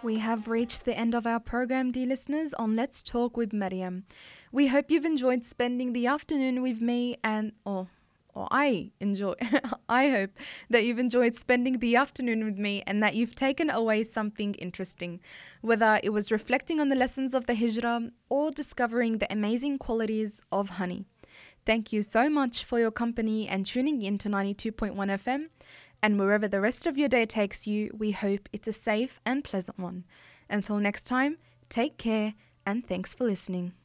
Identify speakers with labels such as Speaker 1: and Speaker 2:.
Speaker 1: We have reached the end of our program, dear listeners, on Let's Talk with Mariam. We hope you've enjoyed spending the afternoon with me I hope that you've enjoyed spending the afternoon with me and that you've taken away something interesting, whether it was reflecting on the lessons of the Hijrah or discovering the amazing qualities of honey. Thank you so much for your company and tuning in to 92.1 FM. And wherever the rest of your day takes you, we hope it's a safe and pleasant one. Until next time, take care and thanks for listening.